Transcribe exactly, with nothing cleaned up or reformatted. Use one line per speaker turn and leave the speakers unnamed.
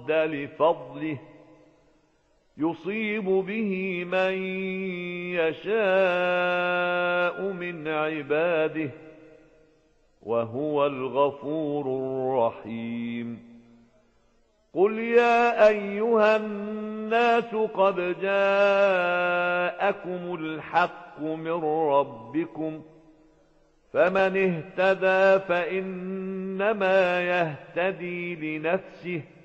الرد لفضله يصيب به من يشاء من عباده وهو الغفور الرحيم. قل يا أيها الناس قد جاءكم الحق من ربكم فمن اهتدى فإنما يهتدي لنفسه